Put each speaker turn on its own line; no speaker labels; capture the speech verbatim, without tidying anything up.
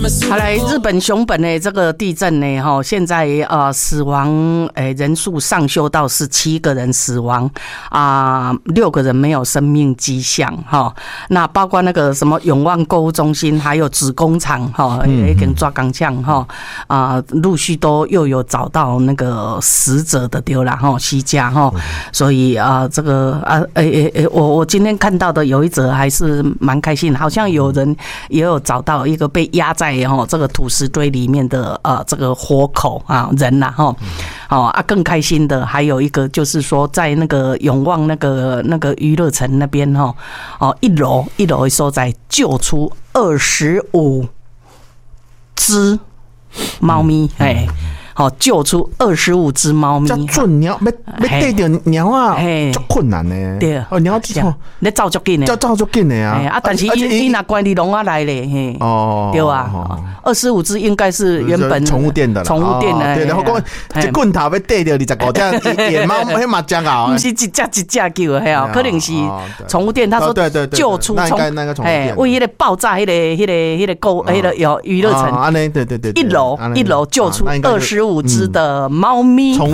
好来，日本熊本的这个地震呢，哈，现在呃死亡诶人数上修到十七个人死亡啊，六、呃、个人没有生命迹象哈。那包括那个什么永旺购物中心，还有纸工厂哈，也跟抓钢枪哈啊，陆续都又有找到那个死者的丢了哈，西家哈，所以啊、呃、这个啊诶诶诶，我我今天看到的有一则还是蛮开心，好像有人也有找到一个被压在哦，这个土石堆里面的呃这个活口啊人呐哈，哦啊更开心的还有一个就是说在那个永旺那个那个娱乐城那边哈哦一楼一楼的所在救出二十五只猫咪哎。好，救出二十五只猫咪。
这准鸟要要逮着鸟啊，足困难呢。
对，
哦，鸟这种，
你走足紧的，
叫走足紧的啊。
啊，但是伊伊拿关你笼啊来嘞，嘿，
哦，
对啊，二十五只应该是原本
宠物店的，
宠物店的。
对，然后讲一棍头要逮着二十五只野猫，迄嘛真好。
不是一只一只救的，嘿啊，可能是宠物店。他说救出从哎，为迄个爆炸，迄个迄个迄个购迄个有娱乐城，
安尼对对对，
一楼一楼救出二十五只的猫咪。